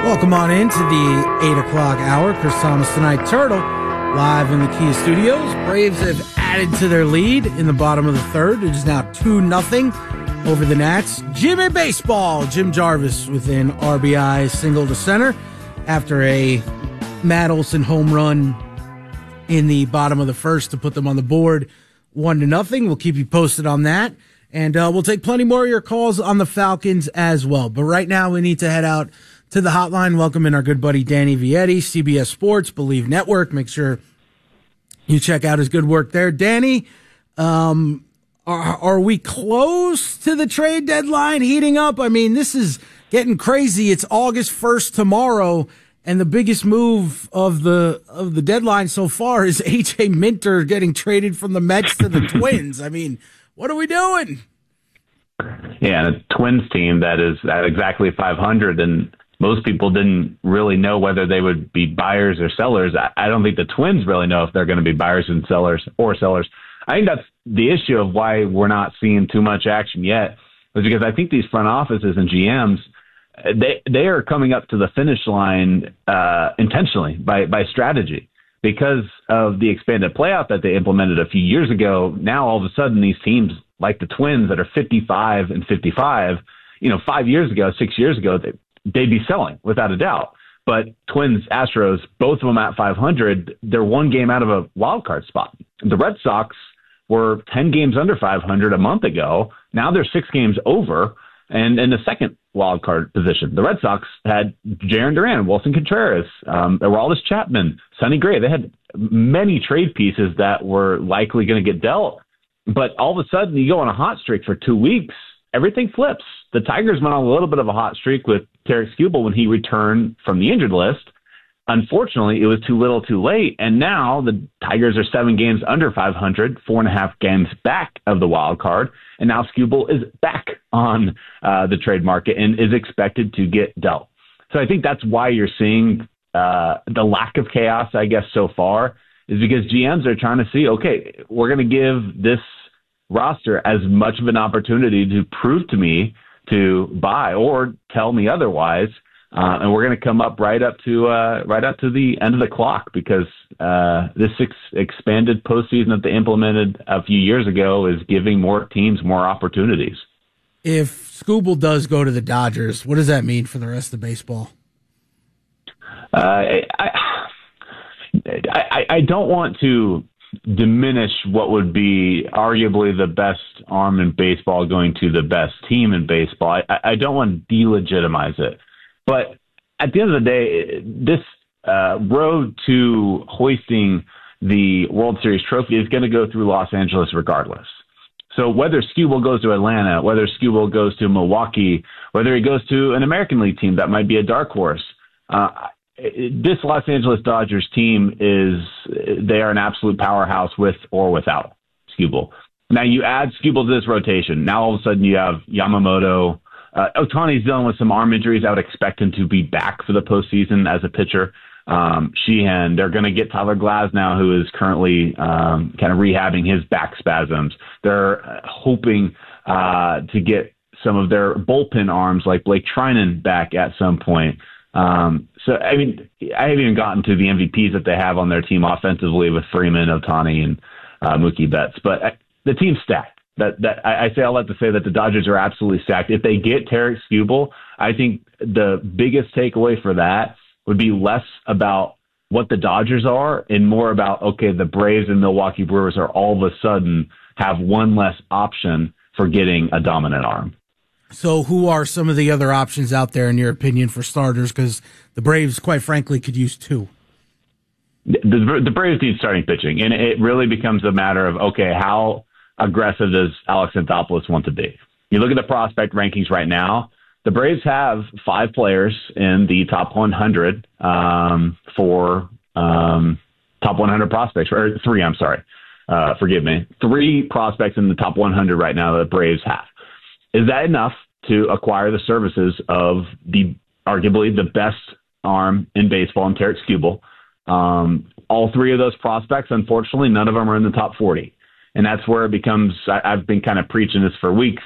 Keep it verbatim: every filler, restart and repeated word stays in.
Welcome on into the eight o'clock hour. Chris Thomas tonight, Turtle, live in the Kia Studios. Braves have added to their lead in the bottom of the third. It is now two nothing over the Nats. Jimmy Baseball, Jim Jarvis with an R B I single to center after a Matt Olson home run in the bottom of the first to put them on the board one to nothing. We'll keep you posted on that. And uh, we'll take plenty more of your calls on the Falcons as well. But right now we need to head out to the hotline. Welcome in our good buddy Danny Vietti, C B S Sports, Believe Network. Make sure you check out his good work there. Danny, um, are, are we close to the trade deadline heating up? I mean, this is getting crazy. It's August first tomorrow, and the biggest move of the of the deadline so far is A J Minter getting traded from the Mets to the Twins. I mean, what are we doing? Yeah, and a Twins team that is at exactly five hundred, and most people didn't really know whether they would be buyers or sellers. I don't think the Twins really know if they're going to be buyers and sellers or sellers. I think that's the issue of why we're not seeing too much action yet, is because I think these front offices and G Ms, they they are coming up to the finish line uh, intentionally by by strategy. Because of the expanded playoff that they implemented a few years ago, now all of a sudden these teams like the Twins that are fifty-five and fifty-five, you know, five years ago, six years ago, they, they'd be selling without a doubt. But Twins, Astros, both of them at five hundred, they're one game out of a wild card spot. The Red Sox were ten games under five hundred a month ago. Now they're six games over and in the second wild card position. The Red Sox had Jarren Duran, Wilson Contreras, um, Aroldis Chapman, Sonny Gray. They had many trade pieces that were likely going to get dealt. But all of a sudden, you go on a hot streak for two weeks, everything flips. The Tigers went on a little bit of a hot streak with Tarik Skubal when he returned from the injured list. Unfortunately, it was too little too late, and now the Tigers are seven games under five hundred, four and a half games back of the wild card, and now Skubal is back on uh, the trade market and is expected to get dealt. So I think that's why you're seeing uh, the lack of chaos, I guess, so far, is because G Ms are trying to see, okay, we're going to give this roster as much of an opportunity to prove to me to buy or tell me otherwise. Uh, and we're going to come up right up to uh, right up to the end of the clock because uh, this ex- expanded postseason that they implemented a few years ago is giving more teams more opportunities. If Skubal does go to the Dodgers, what does that mean for the rest of baseball? Uh, I, I I don't want to diminish what would be arguably the best arm in baseball going to the best team in baseball. I, I don't want to delegitimize it. But at the end of the day, this uh, road to hoisting the World Series trophy is going to go through Los Angeles regardless. So whether Skubal goes to Atlanta, whether Skubal goes to Milwaukee, whether he goes to an American League team that might be a dark horse, uh, this Los Angeles Dodgers team is they are an absolute powerhouse with or without Skubal. Now you add Skubal to this rotation. Now all of a sudden you have Yamamoto. Uh, Ohtani's dealing with some arm injuries. I would expect him to be back for the postseason as a pitcher. Um, Sheehan, they're going to get Tyler Glasnow, who is currently um, kind of rehabbing his back spasms. They're uh, hoping uh, to get some of their bullpen arms like Blake Trinan back at some point. Um, so, I mean, I haven't even gotten to the M V Ps that they have on their team offensively with Freeman, Ohtani, and uh, Mookie Betts. But uh, the team's stacked. That that I, I say all that to say that the Dodgers are absolutely stacked. If they get Tarik Skubal, I think the biggest takeaway for that would be less about what the Dodgers are and more about, okay, the Braves and Milwaukee Brewers are all of a sudden have one less option for getting a dominant arm. So who are some of the other options out there, in your opinion, for starters? Because the Braves, quite frankly, could use two. The, the Braves need starting pitching, and it really becomes a matter of, okay, how aggressive does Alex Anthopoulos want to be? You look at the prospect rankings right now, the Braves have five players in the top one hundred um, for um, top one hundred prospects, or three, I'm sorry. Uh, forgive me. Three prospects in the top one hundred right now that the Braves have. Is that enough to acquire the services of the arguably the best arm in baseball in Tarik Skubal? Um, all three of those prospects, unfortunately, none of them are in the top forty. And that's where it becomes, I, I've been kind of preaching this for weeks,